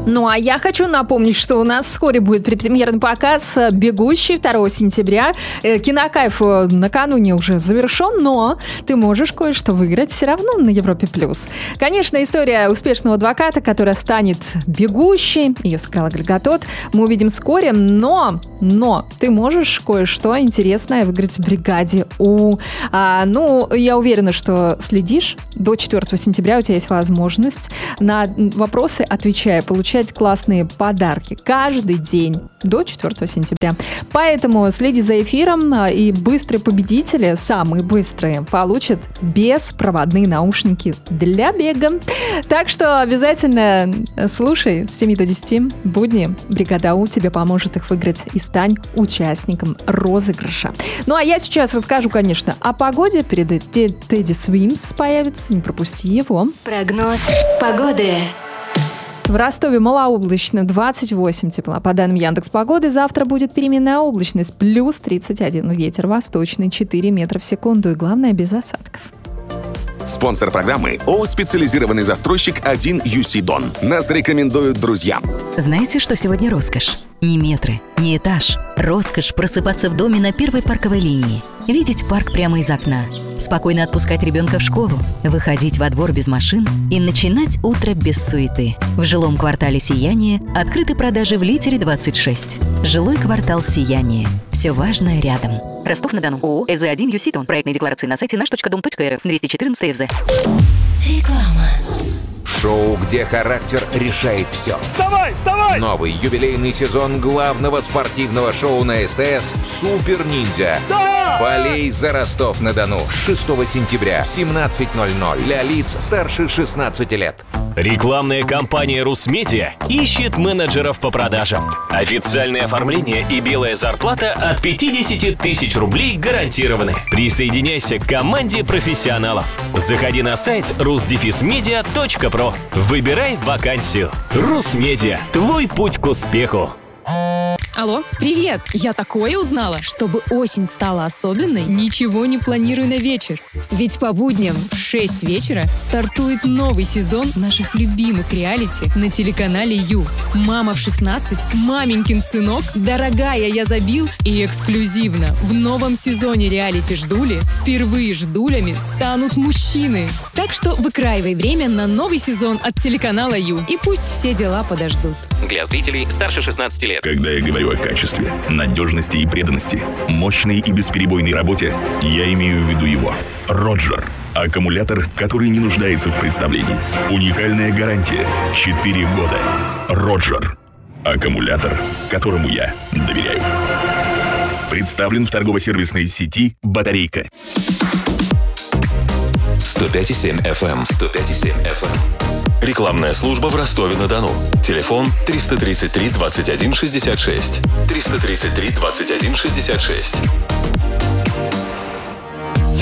Ну, а я хочу напомнить, что у нас вскоре будет предпремьерный показ «Бегущий» 2 сентября. Кинокайф накануне уже завершен, но ты можешь кое-что выиграть все равно на Европе+. Конечно, история успешного адвоката, которая станет бегущей, ее сыграла Галь Гадот, мы увидим вскоре, но ты можешь кое-что интересное выиграть в бригаде У. Я уверена, что следишь. До 4 сентября у тебя есть возможность на вопросы, отвечая, получать классные подарки каждый день до 4 сентября. Поэтому следи за эфиром, и быстрые победители, самые быстрые, получат беспроводные наушники для бега. Так что обязательно слушай с 7 до 10 будни. Бригада У тебе поможет их выиграть и стань участником розыгрыша. Ну а я сейчас расскажу, конечно, о погоде. Перед этим Teddy Swims появится, не пропусти его. Прогноз погоды. В Ростове малооблачно, 28 тепла. По данным Яндекс.Погоды, завтра будет переменная облачность, плюс 31. Ветер восточный, 4 метра в секунду. И главное, без осадков. Спонсор программы ООО «Специализированный застройщик 1UC Дон». Нас рекомендуют друзья. Знаете, что сегодня роскошь? Не метры, не этаж. Роскошь просыпаться в доме на первой парковой линии. Видеть парк прямо из окна. Спокойно отпускать ребенка в школу. Выходить во двор без машин и начинать утро без суеты. В жилом квартале «Сияние» открыты продажи в Литере 26. Жилой квартал «Сияние». Все важное рядом. Ростов-на-Дону. ООО «ЭЗ1 ЮСИТОН». Проектные декларации на сайте наш.дом.рф. 214 ФЗ. Реклама. Шоу, где характер решает все. Вставай, вставай! Новый юбилейный сезон главного спортивного шоу на СТС «Супер Ниндзя». Да! Болей за Ростов-на-Дону. 6 сентября в 17:00 для лиц старше 16 лет. Рекламная кампания «Русмедиа» ищет менеджеров по продажам. Официальное оформление и белая зарплата от 50 тысяч рублей гарантированы. Присоединяйся к команде профессионалов. Заходи на сайт rusdefismedia.pro. Выбирай вакансию. «Русмедиа» – твой путь к успеху. Алло, привет! Я такое узнала. Чтобы осень стала особенной, ничего не планирую на вечер. Ведь по будням в 6 вечера стартует новый сезон наших любимых реалити на телеканале Ю. «Мама в 16», «Маменькин сынок», «Дорогая, я забил» и эксклюзивно в новом сезоне реалити «Ждули» впервые ждулями станут мужчины. Так что выкраивай время на новый сезон от телеканала Ю. И пусть все дела подождут. Для зрителей старше 16 лет. Когда я говорю о качестве, надежности и преданности, мощной и бесперебойной работе, я имею в виду его. Роджер. Аккумулятор, который не нуждается в представлении. Уникальная гарантия. 4 года. Роджер. Аккумулятор, которому я доверяю. Представлен в торгово-сервисной сети «Батарейка». 105,7 FM. 105,7 FM. Рекламная служба в Ростове-на-Дону. Телефон 333 21 66. 333 21 66.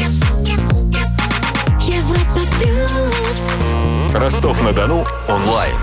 Ростов-на-Дону онлайн.